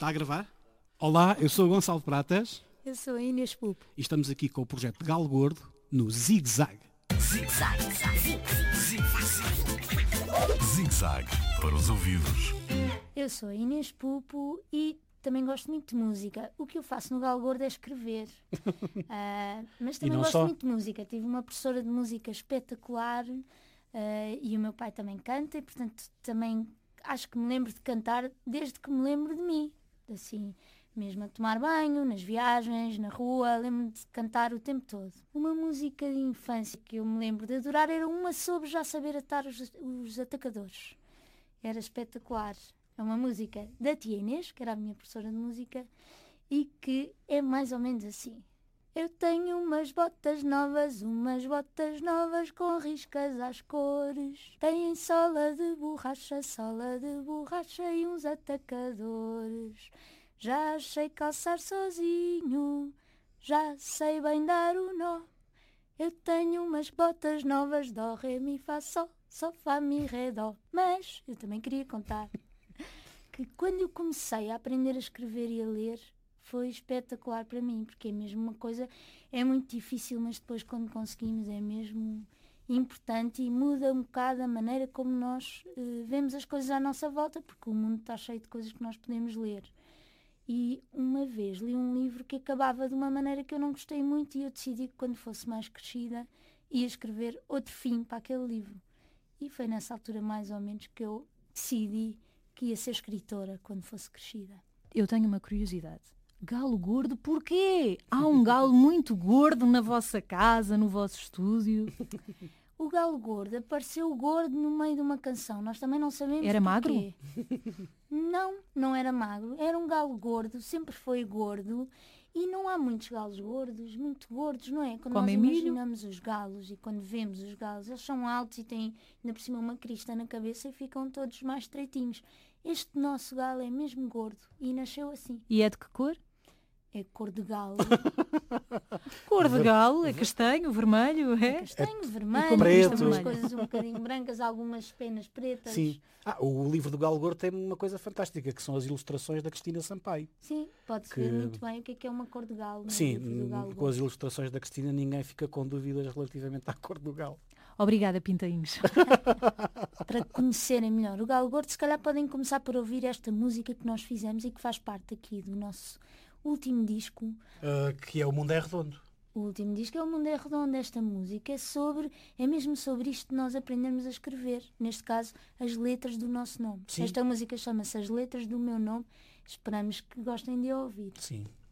Está a gravar? Olá, eu sou o Gonçalo Pratas. Eu sou a Inês Pupo. E estamos aqui com o projeto Galo Gordo no Zig Zag. Zig Zag. Zig Zag para os ouvidos. Eu sou a Inês Pupo e também gosto muito de música. O que eu faço no Galo Gordo é escrever. Mas também gosto muito de música. Tive uma professora de música espetacular e o meu pai também canta e, portanto, também acho que me lembro de cantar desde que me lembro de mim. Assim, mesmo a tomar banho, nas viagens, na rua, lembro-me de cantar o tempo todo. Uma música de infância que eu me lembro de adorar era uma sobre já saber atar os atacadores. Era espetacular. É uma música da tia Inês, que era a minha professora de música, e que é mais ou menos assim. Eu tenho umas botas novas com riscas às cores. Têm sola de borracha e uns atacadores. Já sei calçar sozinho, já sei bem dar o nó. Eu tenho umas botas novas, dó, ré, mi, fá, sol, fá, mi, ré, dó. Mas eu também queria contar que quando eu comecei a aprender a escrever e a ler, foi espetacular para mim, porque é mesmo uma coisa, é muito difícil, mas depois quando conseguimos é mesmo importante e muda um bocado a maneira como nós vemos as coisas à nossa volta, porque o mundo está cheio de coisas que nós podemos ler. E uma vez li um livro que acabava de uma maneira que eu não gostei muito e eu decidi que quando fosse mais crescida ia escrever outro fim para aquele livro. E foi nessa altura mais ou menos que eu decidi que ia ser escritora quando fosse crescida. Eu tenho uma curiosidade. Galo gordo, porquê? Há um galo muito gordo na vossa casa, no vosso estúdio. O galo gordo apareceu gordo no meio de uma canção. Nós também não sabemos Era magro? porquê. Não era magro. Era um galo gordo, sempre foi gordo. E não há muitos galos gordos, muito gordos, não é? Quando Comem nós milho? imaginamos os galos e quando vemos os galos, eles são altos e têm ainda por cima uma crista na cabeça e ficam todos mais estreitinhos. Este nosso galo é mesmo gordo e nasceu assim. E é de que cor? É cor de galo. Cor de galo, é castanho, vermelho, é? Castanho, vermelho, preto. algumas coisas um bocadinho brancas, algumas penas pretas. Sim. O livro do Galo Gordo tem uma coisa fantástica, que são as ilustrações da Cristina Sampaio. Sim, pode-se ver muito bem o que é uma cor de galo. No Sim, livro do Galo com Gordo. as ilustrações da Cristina ninguém fica com dúvidas relativamente à cor do galo. Obrigada, Pintainhos. Para conhecerem melhor o Galo Gordo, se calhar podem começar por ouvir esta música que nós fizemos e que faz parte aqui do nosso último disco. Que é O Mundo é Redondo. O último disco é O Mundo é Redondo. Esta música é mesmo sobre isto de nós aprendermos a escrever. Neste caso, as letras do nosso nome. Sim. Esta música chama-se As Letras do Meu Nome. Esperamos que gostem de ouvir. Sim.